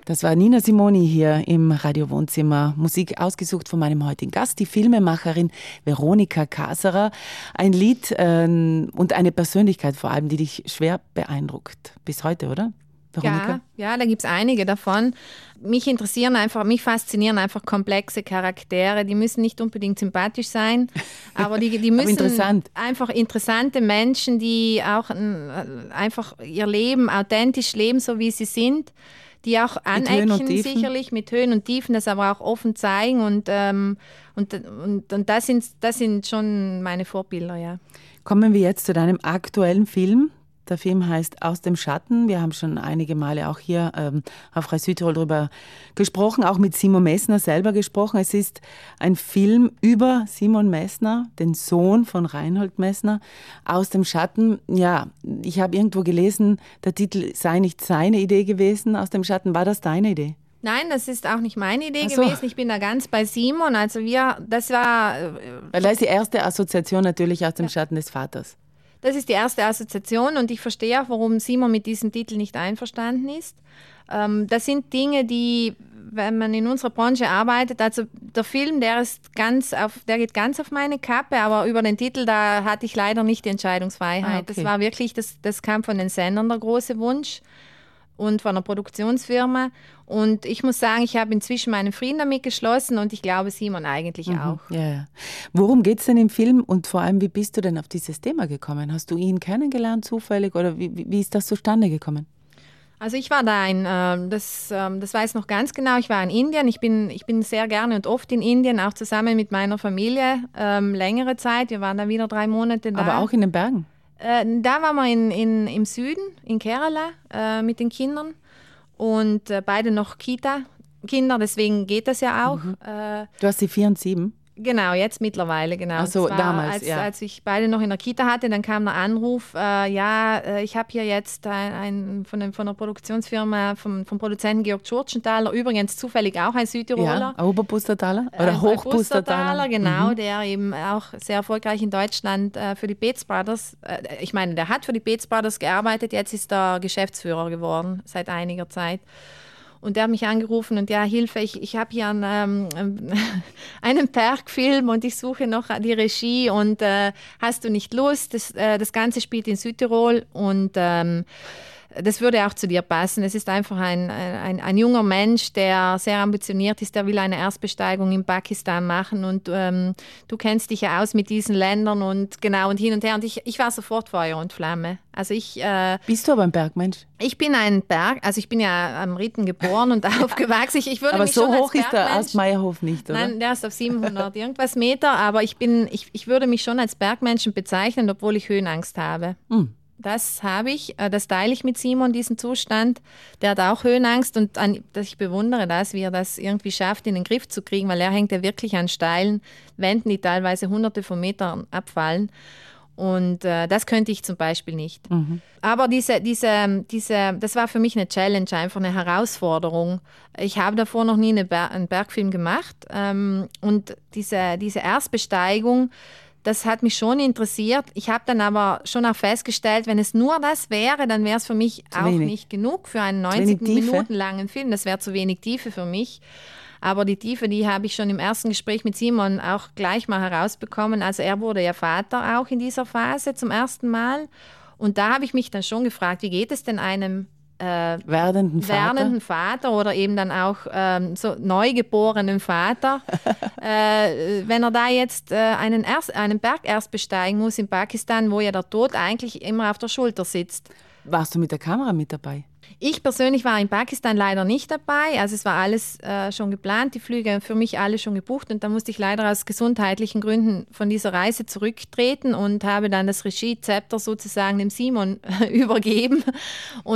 Das war Nina Simoni hier im Radio Wohnzimmer. Musik ausgesucht von meinem heutigen Gast, die Filmemacherin Veronika Caserer. Ein Lied und eine Persönlichkeit vor allem, die dich schwer beeindruckt. Bis heute, oder, Veronika? Ja, da gibt es einige davon. Mich faszinieren einfach komplexe Charaktere. Die müssen nicht unbedingt sympathisch sein, aber die müssen einfach interessante Menschen, die auch einfach ihr Leben authentisch leben, so wie sie sind. Die auch anecken sicherlich mit Höhen und Tiefen, das aber auch offen zeigen und das sind schon meine Vorbilder, ja. Kommen wir jetzt zu deinem aktuellen Film. Der Film heißt Aus dem Schatten. Wir haben schon einige Male auch hier auf Radio Südtirol darüber gesprochen, auch mit Simon Messner selber gesprochen. Es ist ein Film über Simon Messner, den Sohn von Reinhold Messner, Aus dem Schatten. Ja, ich habe irgendwo gelesen, der Titel sei nicht seine Idee gewesen, Aus dem Schatten. War das deine Idee? Nein, das ist auch nicht meine Idee gewesen. Ich bin da ganz bei Simon. Also das war... Weil da ist die erste Assoziation natürlich aus dem Schatten des Vaters. Das ist die erste Assoziation und ich verstehe auch, warum Simon mit diesem Titel nicht einverstanden ist. Das sind Dinge, die, wenn man in unserer Branche arbeitet, also der Film, der geht ganz auf meine Kappe, aber über den Titel, da hatte ich leider nicht die Entscheidungsfreiheit. Okay. Das war wirklich, das kam von den Sendern, der große Wunsch und von einer Produktionsfirma. Und ich muss sagen, ich habe inzwischen meinen Frieden damit geschlossen und ich glaube, Simon eigentlich auch. Ja. Worum geht es denn im Film und vor allem, wie bist du denn auf dieses Thema gekommen? Hast du ihn kennengelernt zufällig oder wie ist das zustande gekommen? Also ich war da das weiß ich noch ganz genau, ich war in Indien. Ich bin sehr gerne und oft in Indien, auch zusammen mit meiner Familie, längere Zeit. Wir waren da wieder 3 Monate da. Aber auch in den Bergen? Da waren wir im Süden, in Kerala, mit den Kindern und beide noch Kita-Kinder, deswegen geht das ja auch. Du hast sie 4 und 7? Genau, jetzt mittlerweile, genau. Ach so, damals, als ich beide noch in der Kita hatte, dann kam der Anruf, ich habe hier jetzt von der Produktionsfirma, vom Produzenten Georg Tschurtschenthaler, übrigens zufällig auch ein Südtiroler. Ja, Oberpustertaler oder Hochpustertaler. Genau, der eben auch sehr erfolgreich in Deutschland für die Beetz Brothers, der hat für die Beetz Brothers gearbeitet, jetzt ist er Geschäftsführer geworden, seit einiger Zeit. Und der hat mich angerufen und Hilfe, ich habe hier einen Bergfilm und ich suche noch die Regie und hast du nicht Lust? Das Ganze spielt in Südtirol und das würde auch zu dir passen. Es ist einfach ein junger Mensch, der sehr ambitioniert ist, der will eine Erstbesteigung in Pakistan machen und du kennst dich ja aus mit diesen Ländern und hin und her und ich war sofort Feuer und Flamme. Also bist du aber ein Bergmensch? Ich bin ich bin ja am Ritten geboren und aufgewachsen. Aber so hoch ist der Astmeierhof nicht, oder? Nein, der ist auf 700 irgendwas Meter, aber ich würde mich schon als Bergmenschen bezeichnen, obwohl ich Höhenangst habe. Das habe ich, das teile ich mit Simon, diesen Zustand. Der hat auch Höhenangst und ich bewundere das, wie er das irgendwie schafft, in den Griff zu kriegen, weil er hängt ja wirklich an steilen Wänden, die teilweise hunderte von Metern abfallen. Und das könnte ich zum Beispiel nicht. Aber das war für mich eine Challenge, einfach eine Herausforderung. Ich habe davor noch nie einen Bergfilm gemacht. Und diese Erstbesteigung, das hat mich schon interessiert. Ich habe dann aber schon auch festgestellt, wenn es nur das wäre, dann wäre es für mich auch nicht genug für einen 90 Minuten langen Film. Das wäre zu wenig Tiefe für mich. Aber die Tiefe, die habe ich schon im ersten Gespräch mit Simon auch gleich mal herausbekommen. Also er wurde ja Vater auch in dieser Phase zum ersten Mal. Und da habe ich mich dann schon gefragt, wie geht es denn einem werdenden Vater oder eben dann auch so neugeborenen Vater, wenn er da jetzt einen Berg erst besteigen muss in Pakistan, wo ja der Tod eigentlich immer auf der Schulter sitzt. Warst du mit der Kamera mit dabei? Ich persönlich war in Pakistan leider nicht dabei, also es war alles schon geplant, die Flüge für mich alle schon gebucht und da musste ich leider aus gesundheitlichen Gründen von dieser Reise zurücktreten und habe dann das Regiezepter sozusagen dem Simon übergeben.